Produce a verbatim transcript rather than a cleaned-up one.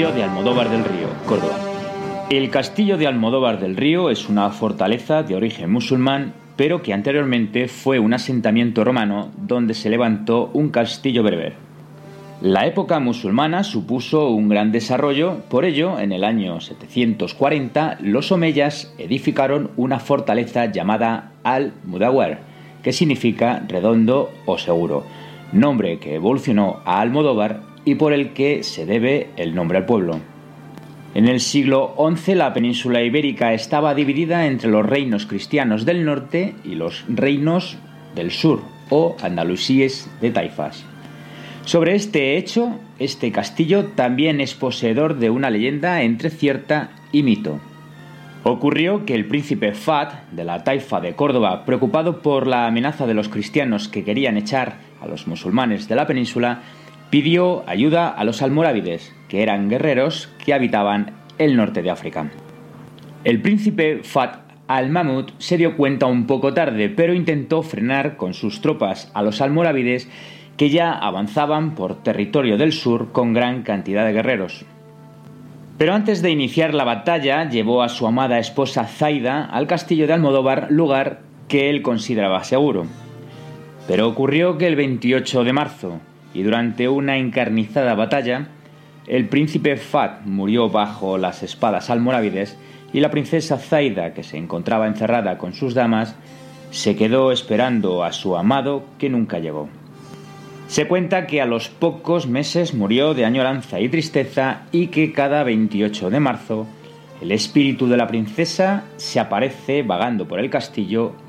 Castillo de Almodóvar del Río, Córdoba. El Castillo de Almodóvar del Río es una fortaleza de origen musulmán, pero que anteriormente fue un asentamiento romano donde se levantó un castillo bereber. La época musulmana supuso un gran desarrollo, por ello, en el año setecientos cuarenta, los omeyas edificaron una fortaleza llamada Al-Mudawwar, que significa redondo o seguro, nombre que evolucionó a Almodóvar y por el que se debe el nombre al pueblo. En el siglo once la península ibérica estaba dividida entre los reinos cristianos del norte y los reinos del sur, o andalusíes de taifas. Sobre este hecho, este castillo también es poseedor de una leyenda entre cierta y mito. Ocurrió que el príncipe Fahd, de la taifa de Córdoba, preocupado por la amenaza de los cristianos que querían echar a los musulmanes de la península, pidió ayuda a los almorávides, que eran guerreros que habitaban el norte de África. El príncipe Fahd al-Mahmud se dio cuenta un poco tarde, pero intentó frenar con sus tropas a los almorávides que ya avanzaban por territorio del sur con gran cantidad de guerreros. Pero antes de iniciar la batalla, llevó a su amada esposa Zaida al castillo de Almodóvar, lugar que él consideraba seguro. Pero ocurrió que el veintiocho de marzo, y durante una encarnizada batalla, el príncipe Fahd murió bajo las espadas almorávides y la princesa Zaida, que se encontraba encerrada con sus damas, se quedó esperando a su amado que nunca llegó. Se cuenta que a los pocos meses murió de añoranza y tristeza y que cada veintiocho de marzo el espíritu de la princesa se aparece vagando por el castillo